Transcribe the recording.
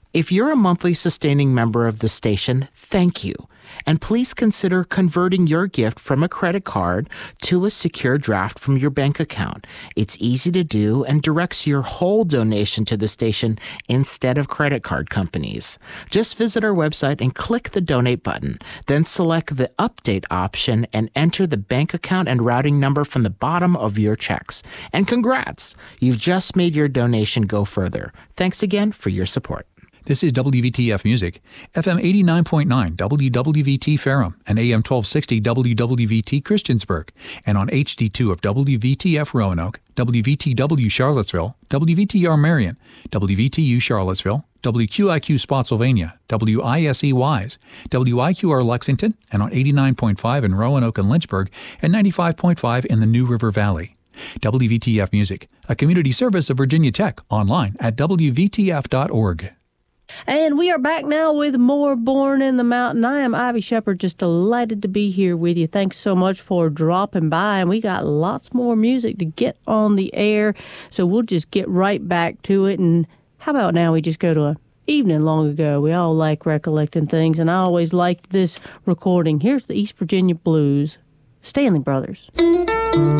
If you're a monthly sustaining member of the station, thank you. And please consider converting your gift from a credit card to a secure draft from your bank account. It's easy to do and directs your whole donation to the station instead of credit card companies. Just visit our website and click the donate button. Then select the update option and enter the bank account and routing number from the bottom of your checks. And congrats! You've just made your donation go further. Thanks again for your support. This is WVTF Music, FM 89.9 WWVT Ferrum and AM 1260 WWVT Christiansburg, and on HD2 of WVTF Roanoke, WVTW Charlottesville, WVTR Marion, WVTU Charlottesville, WQIQ Spotsylvania, WISE Wise, WIQR Lexington, and on 89.5 in Roanoke and Lynchburg, and 95.5 in the New River Valley. WVTF Music, a community service of Virginia Tech, online at WVTF.org. And we are back now with more Born in the Mountain. I am Ivy Shepherd, just delighted to be here with you. Thanks so much for dropping by. And we got lots more music to get on the air, so we'll just get right back to it. And how about now we just go to an evening long ago? We all like recollecting things, and I always liked this recording. Here's the East Virginia Blues, Stanley Brothers.